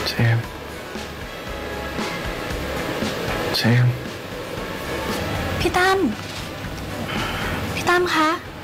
เจมส์เจมส์พี่ตั้ม พี่ตั้มคะ